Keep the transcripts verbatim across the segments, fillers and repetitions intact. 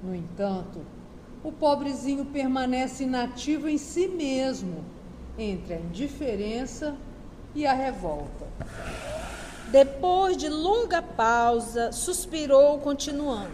No entanto, o pobrezinho permanece inativo em si mesmo, entre a indiferença e a revolta. Depois de longa pausa, suspirou, continuando.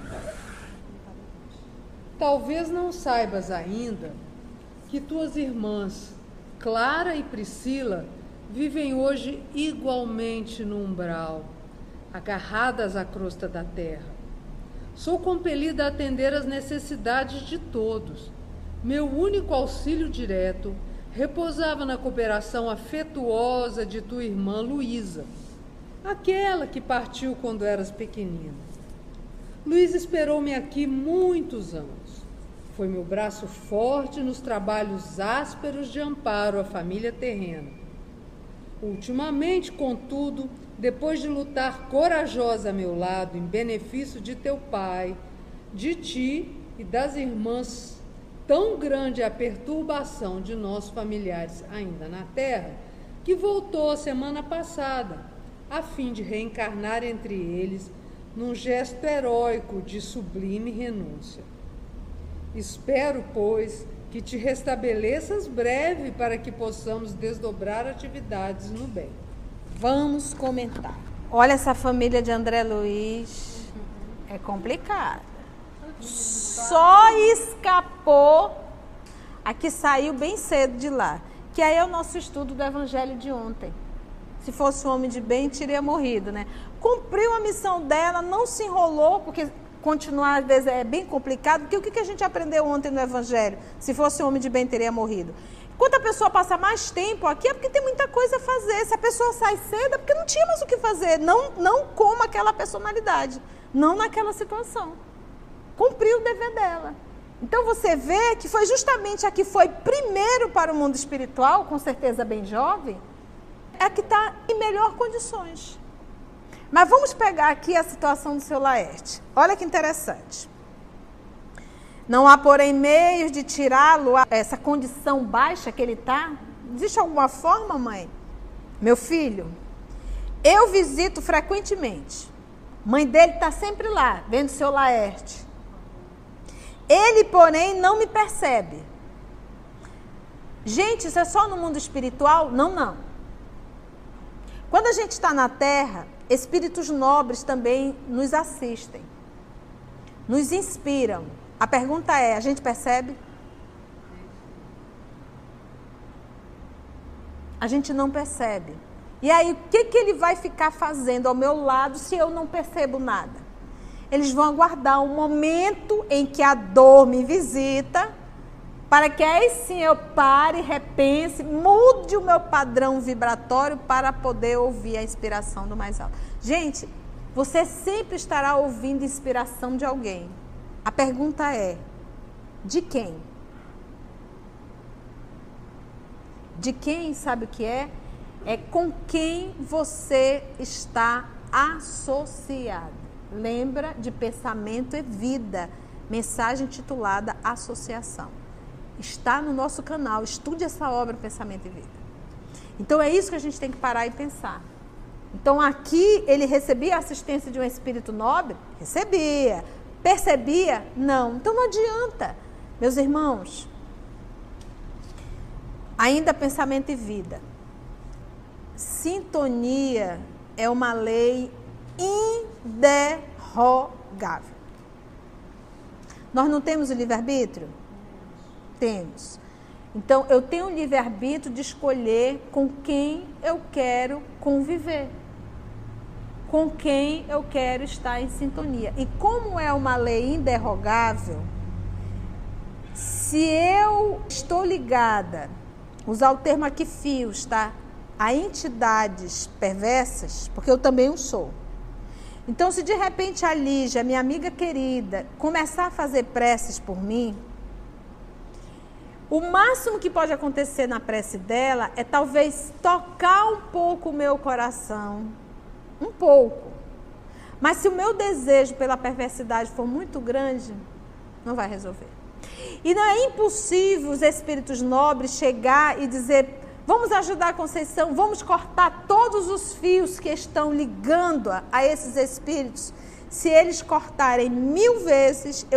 Talvez não saibas ainda que tuas irmãs, Clara e Priscila, vivem hoje igualmente no umbral, agarradas à crosta da terra. Sou compelida a atender às necessidades de todos. Meu único auxílio direto repousava na cooperação afetuosa de tua irmã Luísa, aquela que partiu quando eras pequenina. Luísa esperou-me aqui muitos anos. Foi meu braço forte nos trabalhos ásperos de amparo à família terrena. Ultimamente, contudo, depois de lutar corajosa a meu lado em benefício de teu pai, de ti e das irmãs, tão grande é a perturbação de nossos familiares ainda na terra, que voltou a semana passada, a fim de reencarnar entre eles num gesto heróico de sublime renúncia. Espero, pois, que te restabeleças breve para que possamos desdobrar atividades no bem. Vamos comentar. Olha, essa família de André Luiz é complicada. Só escapou a que saiu bem cedo de lá, que aí é o nosso estudo do evangelho de ontem. Se fosse um homem de bem, teria morrido, né? Cumpriu a missão dela, não se enrolou, porque continuar às vezes é bem complicado, porque o que a gente aprendeu ontem no evangelho? Se fosse um homem de bem, teria morrido. Quando a pessoa passa mais tempo aqui, é porque tem muita coisa a fazer. Se a pessoa sai cedo, é porque não tinha mais o que fazer. Não, não como aquela personalidade, não naquela situação. Cumpriu o dever dela. Então você vê que foi justamente a que foi primeiro para o mundo espiritual, com certeza bem jovem, é a que está em melhor condições. Mas vamos pegar aqui a situação do seu Laerte. Olha que interessante. Não há, porém, meios de tirá-lo essa condição baixa que ele está? Existe alguma forma, mãe? Meu filho, eu visito frequentemente. Mãe dele está sempre lá, vendo o seu Laerte. Ele, porém, não me percebe. Gente, isso é só no mundo espiritual? Não, não. Quando a gente está na Terra, espíritos nobres também nos assistem, nos inspiram. A pergunta é, a gente percebe? A gente não percebe. E aí, o que, que ele vai ficar fazendo ao meu lado se eu não percebo nada? Eles vão aguardar um momento em que a dor me visita, para que aí sim eu pare, repense, mude o meu padrão vibratório para poder ouvir a inspiração do mais alto. Gente, você sempre estará ouvindo inspiração de alguém. A pergunta é, de quem? De quem, sabe o que é? É com quem você está associado. Lembra de pensamento e vida, mensagem titulada Associação. Está no nosso canal, estude essa obra Pensamento e Vida. Então é isso que a gente tem que parar e pensar. Então aqui ele recebia a assistência de um espírito nobre? Recebia. Percebia? Não. Então não adianta. Meus irmãos, ainda Pensamento e Vida. Sintonia é uma lei inderrogável. Nós não temos o livre-arbítrio? Temos. Então, eu tenho o livre-arbítrio de escolher com quem eu quero conviver, com quem eu quero estar em sintonia. E como é uma lei inderrogável, se eu estou ligada, usar o termo aqui fios, tá? A entidades perversas, porque eu também o sou. Então, se de repente a Lígia, minha amiga querida, começar a fazer preces por mim, o máximo que pode acontecer na prece dela é talvez tocar um pouco o meu coração, um pouco. Mas se o meu desejo pela perversidade for muito grande, não vai resolver. E não é impossível os espíritos nobres chegar e dizer, vamos ajudar a Conceição, vamos cortar todos os fios que estão ligando a esses espíritos. Se eles cortarem mil vezes,